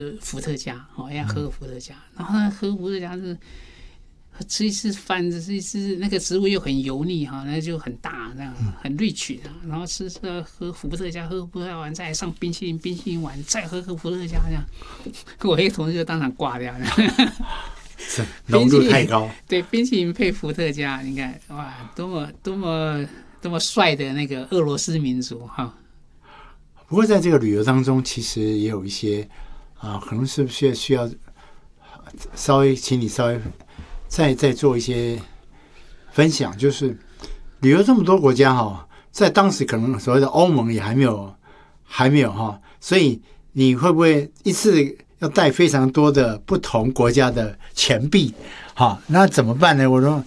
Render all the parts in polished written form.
伏特加要喝伏特加，然后呢喝伏特加是吃一次饭，吃一次那个食物又很油腻那就很大这样，很 rich 然后喝伏特加，喝伏特加完再上冰淇淋完再喝伏特加这样，我一个同事就当场挂掉了。 浓度太高。 对，冰淇淋配伏特加，你看哇，多么帅的那个俄罗斯民族不过在这个旅游当中，其实也有一些可能是不是需要请你稍微再做一些分享，就是旅游这么多国家在当时可能所谓的欧盟也还没有所以你会不会一次要带非常多的不同国家的钱币那怎么办呢？我说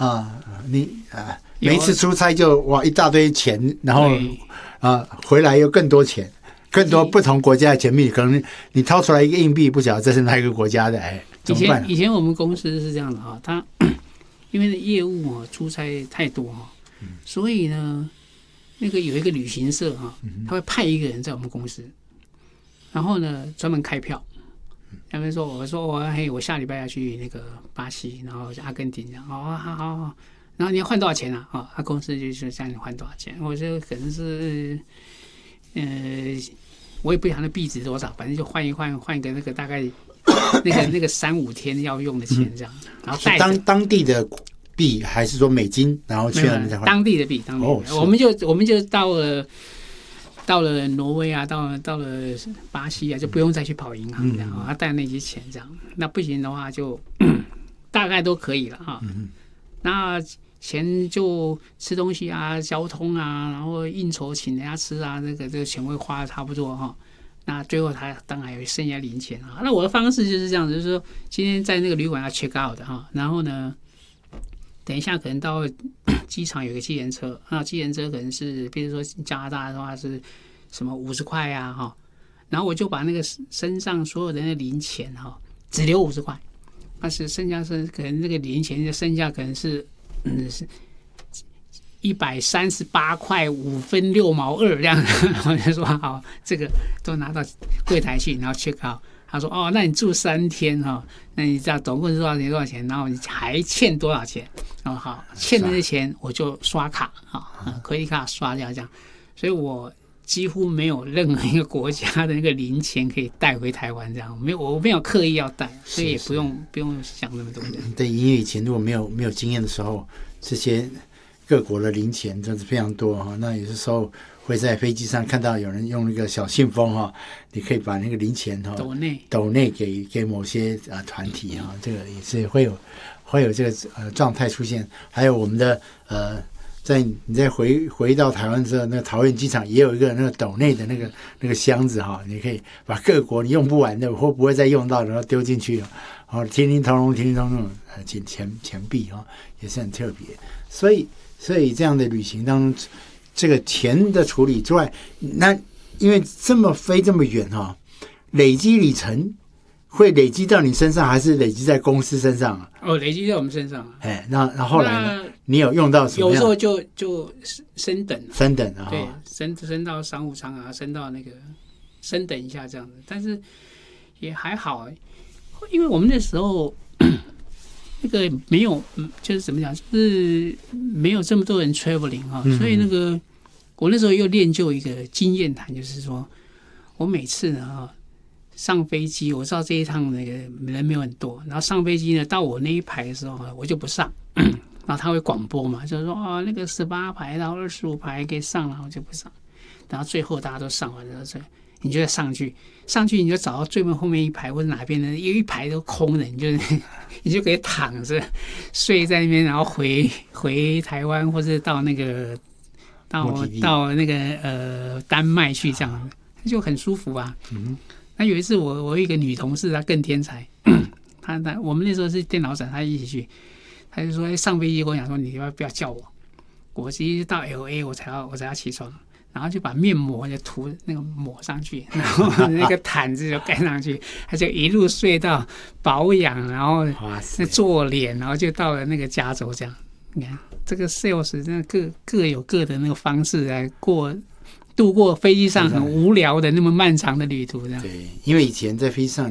每一次出差就哇一大堆钱，然后回来又更多钱，更多不同国家的钱币，可能你掏出来一个硬币，不晓得这是哪一个国家的，怎么办？ 以前我们公司是这样的他因为业务出差太多所以呢，那个有一个旅行社他会派一个人在我们公司，然后呢专门开票。他们说，我下礼拜要去那个巴西，然后阿根廷，好，然后你要换多少钱他公司就是叫你换多少钱。我说可能是，我也不晓得币值多少，反正就换一个那个大概那个3-5天要用的钱这样，然后带当地的币还是说美金，然后去那边再换当地的币，我们就到了挪威到了巴西就不用再去跑银行这样他带那些钱这样，那不行的话就大概都可以了那钱就吃东西交通然后应酬请人家吃这个钱会花的差不多那最后他当然有剩下零钱那我的方式就是这样子，就是说今天在那个旅馆要 check out 的然后呢等一下可能到机场有个计程车，那计程车可能是比如说加拿大的话是什么50块然后我就把那个身上所有的那个零钱只留50块，但是剩下是可能那个零钱剩下可能是138块5分6毛2这样然后就说好，这个都拿到柜台去，然后 check out。他说那你住3天那你知道总共是多少钱，然后你还欠多少钱好，欠的钱我就刷卡credit卡刷掉这样，所以我几乎没有任何一个国家的那个零钱可以带回台湾这样，我没有刻意要带，所以也不用想那么多对，因为以前如果没有经验的时候，这些各国的零钱真是非常多那有的时候会在飞机上看到有人用那个小信封你可以把那个零钱抖内给某些团体这个也是会有这个状态出现。还有我们的你再回到台湾之后，那个桃园机场也有一个那个抖内的那个箱子你可以把各国你用不完的或不会再用到然后丢进去叮叮咚咚钱币也是很特别。所以这样的旅行当中，这个钱的处理之外，那因为飞这么远累积里程会累积到你身上，还是累积在公司身上累积在我们身上那后来呢？你有用到什么样？ 有时候就升等对，升到商务舱升到那个升等一下这样子，但是也还好因为我们那时候那个没有就是怎么讲，就是没有这么多人 traveling 所以那个我那时候又练就一个经验谈，就是说我每次呢上飞机，我知道这一趟那个人没有很多，然后上飞机呢到我那一排的时候我就不上然后他会广播嘛，就是说那个18排到25排可以上了，我就不上，然后最后大家都上完了，你就再上去你就找到最后面一排或者哪边的有一排都空的，你就可以躺着睡在那边，然后回台湾或者到那个到那个丹麦去这样，就很舒服那有一次我有一个女同事，她更天才我们那时候是电脑展，她一起去，她就说上飞机跟我讲说你要不要叫我直接到 LA 我才要起床，然后就把面膜就涂那个抹上去，然后那个毯子就盖上去，他就一路睡到保养，然后做脸，然后就到了那个加州这样。你看这个 sales 真的各有各的那个方式来度过飞机上很无聊的那么漫长的旅途这样。 对，因为以前在飞机上